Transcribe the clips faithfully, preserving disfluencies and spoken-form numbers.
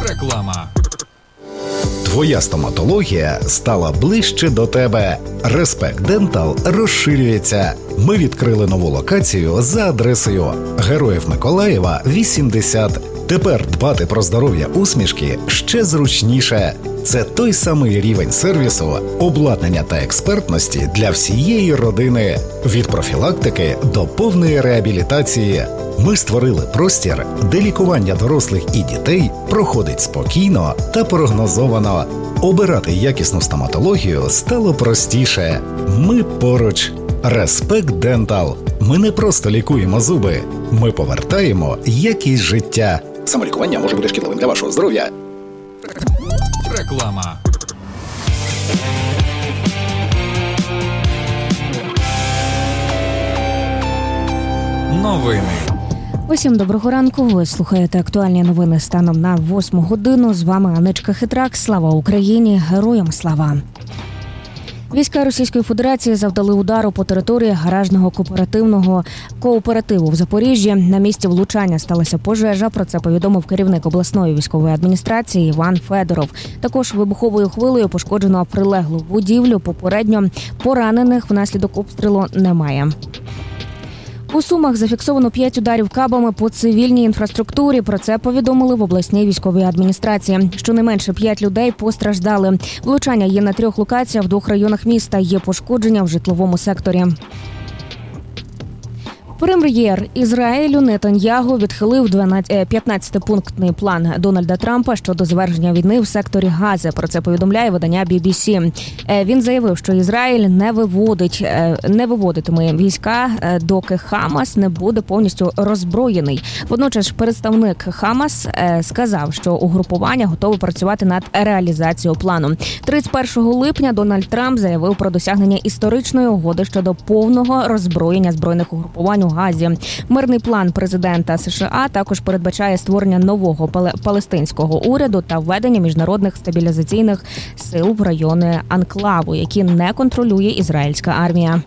Реклама. Твоя стоматологія стала ближче до тебе. Респект Дентал розширюється. Ми відкрили нову локацію за адресою Героїв Миколаєва, вісімдесят. Тепер дбати про здоров'я усмішки ще зручніше. Це той самий рівень сервісу, обладнання та експертності для всієї родини. Від профілактики до повної реабілітації. Ми створили простір, де лікування дорослих і дітей проходить спокійно та прогнозовано. Обирати якісну стоматологію стало простіше. Ми поруч. Респект Дентал. Ми не просто лікуємо зуби. Ми повертаємо якість життя. Самолікування може бути шкідливим для вашого здоров'я. Реклама. Новини. Усім доброго ранку. Ви слухаєте актуальні новини станом на восьму годину. З вами Аничка Хитрак. Слава Україні! Героям слава! Війська Російської Федерації завдали удару по території гаражного кооперативного кооперативу в Запоріжжі. На місці влучання сталася пожежа. Про це повідомив керівник обласної військової адміністрації Іван Федоров. Також вибуховою хвилею пошкоджено прилеглу будівлю. Попередньо поранених внаслідок обстрілу немає. У Сумах зафіксовано п'ять ударів кабами по цивільній інфраструктурі. Про це повідомили в обласній військовій адміністрації. Щонайменше п'ять людей постраждали. Влучання є на трьох локаціях в двох районах міста. Є пошкодження в житловому секторі. Прем'єр Ізраїлю Нетаньягу відхилив п'ятнадцятипунктний план Дональда Трампа щодо завершення війни в секторі Гази. Про це повідомляє видання бі бі сі. Він заявив, що Ізраїль не виводить, не виводитиме війська, доки Хамас не буде повністю роззброєний. Водночас представник Хамас сказав, що угрупування готове працювати над реалізацією плану. тридцять першого липня Дональд Трамп заявив про досягнення історичної угоди щодо повного роззброєння збройних угрупувань у Газі. Мирний план президента США також передбачає створення нового палестинського уряду та введення міжнародних стабілізаційних сил в райони анклаву, які не контролює ізраїльська армія.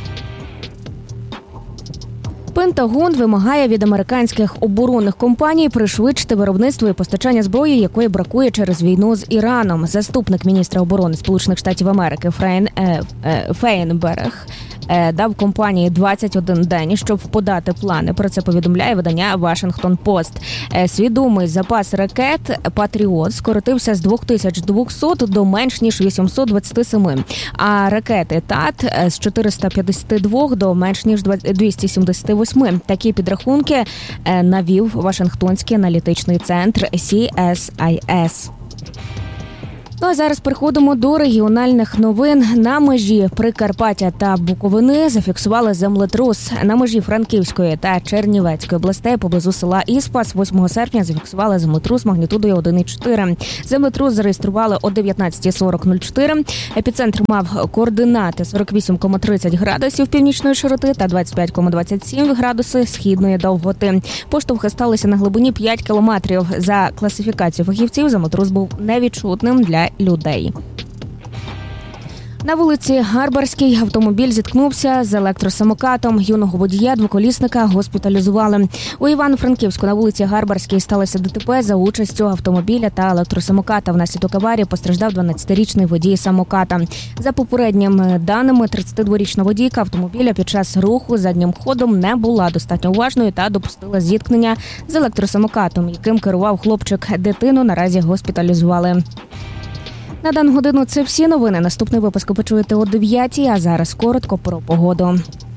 Пентагон вимагає від американських оборонних компаній пришвидшити виробництво і постачання зброї, якої бракує через війну з Іраном. Заступник міністра оборони Сполучених Штатів Америки Фрейн, е, е, Фейнберг дав компанії двадцять один день, щоб подати плани. Про це повідомляє видання Вашингтон Пост. Свідомий запас ракет «Патріот» скоротився з дві тисячі двісті до менш ніж вісімсот двадцять сім, а ракети «Тат» з чотириста п'ятдесят два до менш ніж двісті сімдесят вісім. Такі підрахунки навів Вашингтонський аналітичний центр сі ес ай ес. Ну а зараз переходимо до регіональних новин. На межі Прикарпаття та Буковини зафіксували землетрус. На межі Франківської та Чернівецької областей поблизу села Іспас восьмого серпня зафіксували землетрус магнітудою один і чотири. Землетрус зареєстрували о дев'ятнадцята сорок чотири. Епіцентр мав координати сорок вісім цілих тридцять градусів північної широти та двадцять п'ять цілих двадцять сім градуси східної довготи. Поштовхи сталися на глибині п'ять кілометрів. За класифікацією фахівців землетрус був невідчутним для людей. На вулиці Гарбарській автомобіль зіткнувся з електросамокатом. Юного водія двоколісника госпіталізували. У Івано-Франківську на вулиці Гарбарській сталося ДТП за участю автомобіля та електросамоката. Внаслідок аварії постраждав дванадцятирічний водій самоката. За попередніми даними, тридцятидворічна водійка автомобіля під час руху заднім ходом не була достатньо уважною та допустила зіткнення з електросамокатом, яким керував хлопчик. Дитину наразі госпіталізували. На дану годину це всі новини. Наступний випуск ви почуєте о дев'ятій, а зараз коротко про погоду.